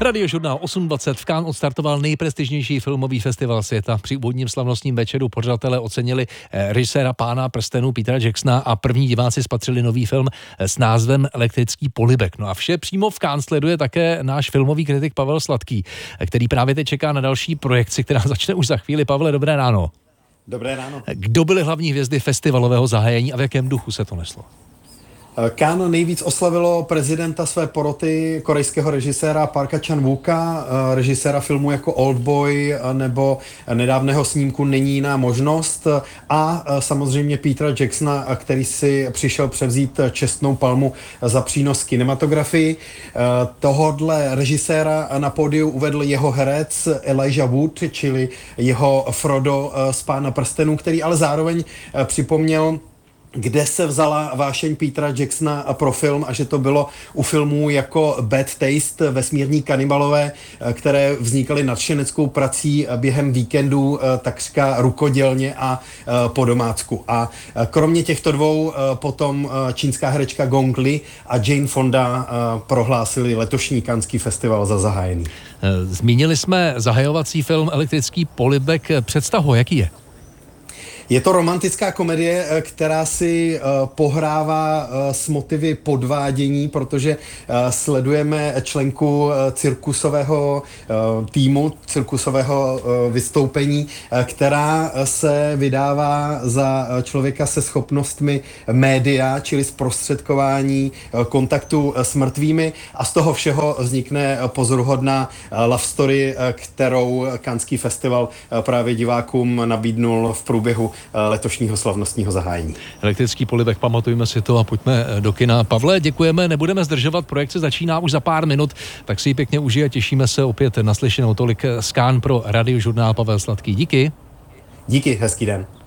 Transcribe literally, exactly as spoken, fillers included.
Radiožurnál osm dvacet v Cannes odstartoval nejprestižnější filmový festival světa. Při úvodním slavnostním večeru pořadatelé ocenili režiséra Pána prstenů Petera Jacksona a první diváci spatřili nový film s názvem Elektrický polibek. No a vše přímo v Cannes sleduje také náš filmový kritik Pavel Sladký, který právě teď čeká na další projekci, která začne už za chvíli. Pavle, dobré ráno. Dobré ráno. Kdo byly hlavní hvězdy festivalového zahájení a v jakém duchu se to neslo? Cannes nejvíc oslavilo prezidenta své poroty, korejského režiséra Parka Chan-wooka, režiséra filmu jako Oldboy nebo nedávného snímku Není jiná možnost, a samozřejmě Petera Jacksona, který si přišel převzít čestnou palmu za přínos kinematografii. Tohodle režiséra na pódiu uvedl jeho herec Elijah Wood, čili jeho Frodo z Pána prstenů, který ale zároveň připomněl, kde se vzala vášeň Petera Jacksona pro film, a že to bylo u filmů jako Bad Taste, Vesmírní kanibalové, které vznikaly nadšeneckou prací během víkendu takřka rukodělně a po domácku. A kromě těchto dvou potom čínská herečka Gong Li a Jane Fonda prohlásili letošní Canneský festival za zahájený. Zmínili jsme zahajovací film Elektrický polibek. Představu, jaký je? Je to romantická komedie, která si uh, pohrává uh, s motivy podvádění, protože uh, sledujeme členku uh, cirkusového uh, týmu, cirkusového uh, vystoupení, uh, která se vydává za člověka se schopnostmi média, čili zprostředkování uh, kontaktu uh, s mrtvými, a z toho všeho vznikne uh, pozoruhodná uh, love story, uh, kterou Canneský festival uh, právě divákům nabídnul v průběhu letošního slavnostního zahájení. Elektrický polibek, pamatujme si to a pojďme do kina. Pavle, děkujeme, nebudeme zdržovat, projekce začíná už za pár minut, tak si ji pěkně užij a těšíme se opět naslyšenou. Tolik z Cannes pro Radiožurnál Pavel Sladký. Díky. Díky, hezký den.